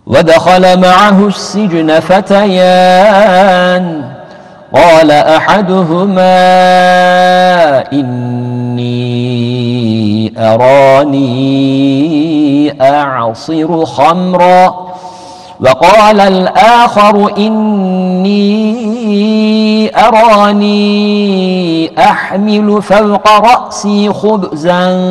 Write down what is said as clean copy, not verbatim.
ودخل معه السجن فتيان قال أحدهما إني أراني أعصر خمرا وقال الآخر إني أراني أحمل فوق رأسي خبزا